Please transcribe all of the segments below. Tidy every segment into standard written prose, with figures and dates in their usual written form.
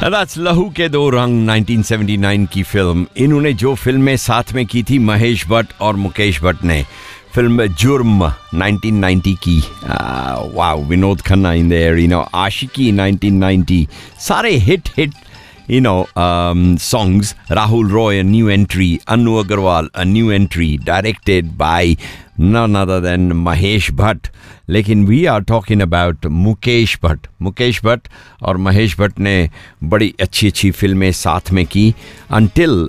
That's लहू के दो रंग 1979 की फिल्म. इन्होंने जो फिल्में साथ में की थी महेश भट्ट और मुकेश भट्ट ने. फिल्म जुर्म 1990 की. Wow, Vinod Khanna in their, आशिकी 1990. सारे hit songs. Rahul Roy, a new entry. Anu Agarwal, a new entry. Directed by none other than Mahesh Bhatt. लेकिन we are talking about Mukesh Bhatt. Mukesh Bhatt और महेश भट्ट ने बड़ी अच्छी फिल्में साथ में की until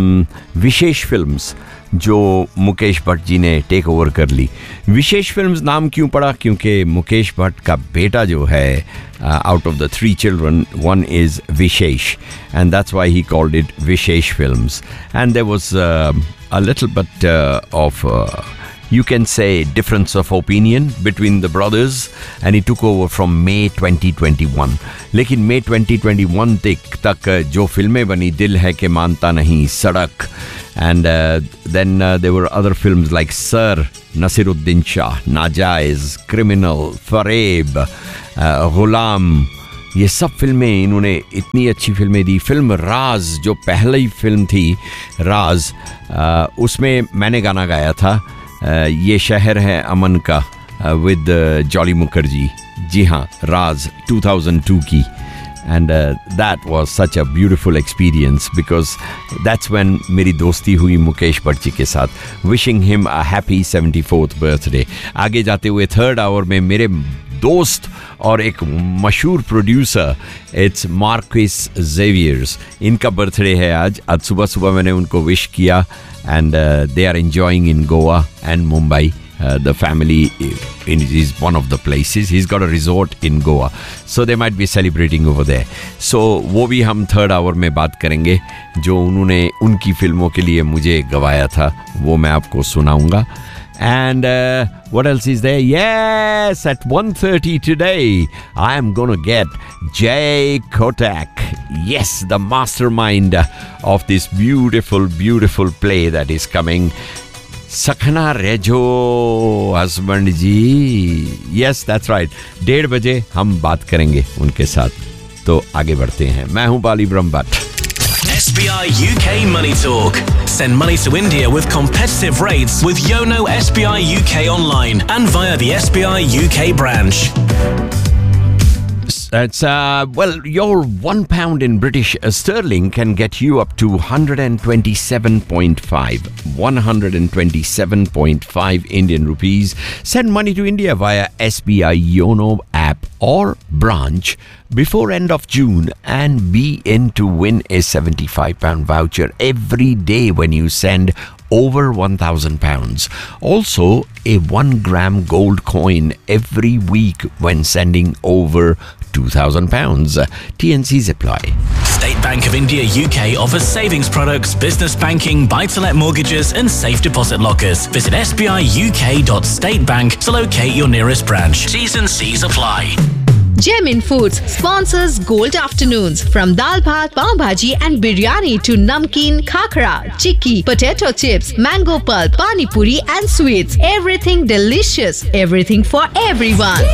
विशेष फिल्म्स जो मुकेश भट्ट जी ने टेक ओवर कर ली. विशेष फिल्म्स नाम क्यों पड़ा? क्योंकि मुकेश भट्ट का बेटा जो है, out of the 3 children, one is Vishesh, and that's why he called it Vishesh Films. And there was a little bit of you can say difference of opinion between the brothers, and he took over from May 2021. लेकिन May 2021 तक जो फिल्में बनी, दिल है कि मानता नहीं, सड़क, and then there were other films like Sir, Nasiruddin Shah, Najaiz, Criminal, Fareeb, Ghulam. ये सब फिल्में इन्होंने इतनी अच्छी फिल्में दी. फिल्म राज जो पहली फिल्म थी, राज, उसमें मैंने गाना गाया था, ये शहर है अमन का, विद जॉली मुखर्जी. जी हाँ, राज 2002 की. And that was such a beautiful experience because that's when मेरी दोस्ती हुई मुकेश भट्ट जी के साथ. Wishing him a happy 74th birthday. आगे जाते हुए थर्ड आवर में मेरे दोस्त और एक मशहूर प्रोड्यूसर, इट्स मार्क्विस जेवियर्स, इनका बर्थडे है आज. आज सुबह मैंने उनको विश किया and they are enjoying in Goa and Mumbai. The family is one of the places. He's got a resort in Goa, so they might be celebrating over there. So वो भी हम थर्ड आवर में बात करेंगे. जो उन्होंने उनकी फिल्मों के लिए मुझे गवाया था वो मैं आपको सुनाऊंगा. And what else is there? Yes, at 1:30 today, I am going to get Jay Kotak. Yes, the mastermind of this beautiful play that is coming. Sakhna Rejo husband ji. Yes, that's right. 1:30 बजे हम बात करेंगे उनके साथ. तो आगे बढ़ते हैं. मैं हूँ बाली Brahmbhatt. SBI UK Money Talk. Send money to India with competitive rates with Yono SBI UK online and via the SBI UK branch. That's well, your £1 in British sterling can get you up to 127.5 Indian rupees. Send money to India via SBI Yono app or branch before end of June and be in to win a £75 voucher every day when you send over £1,000. Also, a 1 gram gold coin every week when sending over £2,000. TNCs apply. State Bank of India UK offers savings products, business banking, buy-to-let mortgages and safe deposit lockers. Visit sbiuk.statebank to locate your nearest branch. T's and C's apply. Gemin Foods sponsors Gold Afternoons. From dal bhat, pav bhaji and biryani to namkeen, khakra, chikki, potato chips, mango pulp, pani puri and sweets. Everything delicious. Everything for everyone.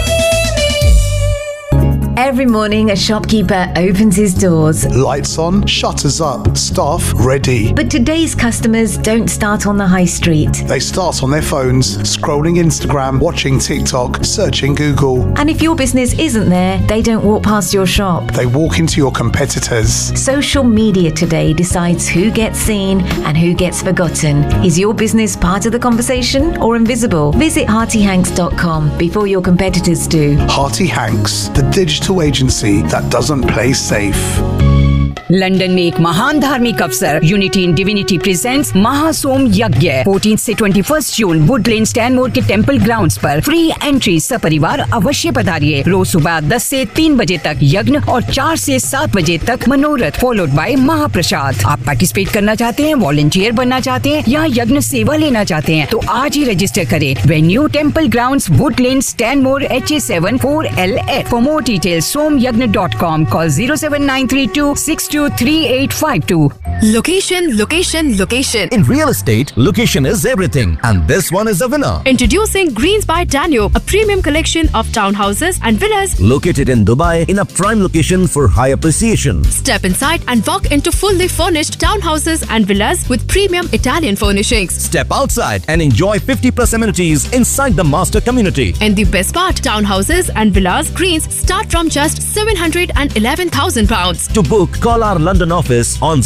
Every morning, a shopkeeper opens his doors. Lights on, shutters up, staff ready. But today's customers don't start on the high street. They start on their phones, scrolling Instagram, watching TikTok, searching Google. And if your business isn't there, they don't walk past your shop. They walk into your competitors. Social media today decides who gets seen and who gets forgotten. Is your business part of the conversation or invisible? Visit heartyhanks.com before your competitors do. Hearty Hanks, the digital agency that doesn't play safe. London में एक महान धार्मिक अवसर unity in divinity presents महासोम यज्ञ 14 से 21 जून Woodland स्टैनमोर के temple grounds पर free entry. सपरिवार अवश्य पधारिए. रोज सुबह 10 से 3 बजे तक यज्ञ और 4 से 7 बजे तक मनोरथ फॉलोड बाय महाप्रसाद. आप पार्टिसिपेट करना चाहते हैं, वॉलंटियर बनना चाहते हैं या यज्ञ सेवा लेना चाहते हैं तो आज ही रजिस्टर करें. Venue temple grounds Woodland स्टैनमोर HA7 4LF. For more details somyagna.com. Call 07932 623852. Location, location, location. In real estate, location is everything, and this one is the winner. Introducing Greens by Danube, a premium collection of townhouses and villas Located in Dubai in a prime location for high appreciation. Step inside and walk into fully furnished townhouses and villas with premium Italian furnishings. Step outside and enjoy 50+ amenities inside the master community. And the best part, townhouses and villas Greens start from just £711,000. To book, call our London office on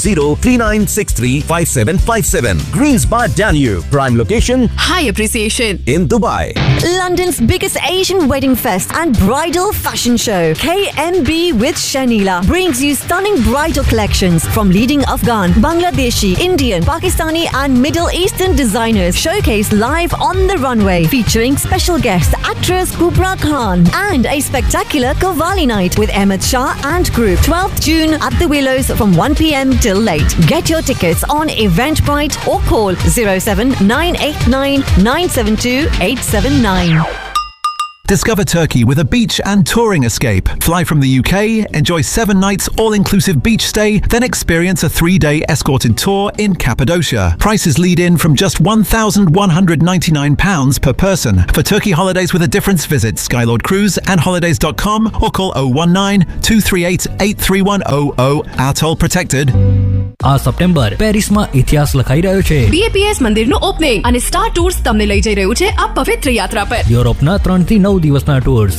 020-3963-5757. Greens by Danube, prime location, High appreciation. in Dubai. London's biggest Asian wedding fest and bridal fashion show, KMB with Shanila, brings you stunning bridal collections from leading Afghan, Bangladeshi, Indian, Pakistani and Middle Eastern designers showcased live on the runway, featuring special guest actress Kubra Khan and a spectacular Qawwali night with Ahmed Shah and group. 12th June at the Willows from 1 p.m. till late. Get your tickets on Eventbrite or call 07989 972 879. Discover Turkey with a beach and touring escape. Fly from the UK, enjoy 7 nights all-inclusive beach stay, then experience a 3-day escorted tour in Cappadocia. Prices lead in from just £1,199 per person. For Turkey holidays with a difference, visit Skylord Cruise and holidays.com or call 019-238-83100. Our toll protected. આ September પેરિસમાં ઇતિહાસ લખાઈ રહ્યો છે. BAPS મંદિરનું opening અને star tours તમને લઈ જઈ રહ્યું છે આ પવિત્ર યાત્રા પર. યુરોપના 3 થી 9 દિવસના ટૂર્સ,